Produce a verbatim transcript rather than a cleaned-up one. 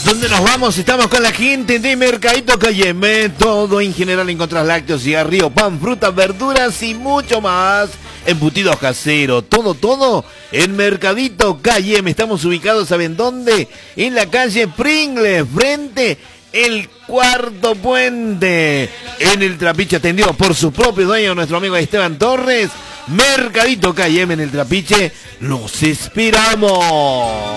¿Dónde nos vamos? Estamos con la gente de Mercadito Cayeme. Todo en general encontrás lácteos, cigarrillo, pan, frutas, verduras y mucho más. Embutidos caseros, todo, todo en Mercadito Cayeme. Estamos ubicados, ¿saben dónde? En la calle Pringles, frente el Cuarto Puente. En el Trapiche, atendido por su propio dueño, nuestro amigo Esteban Torres. Mercadito Cayeme en el Trapiche. Los esperamos.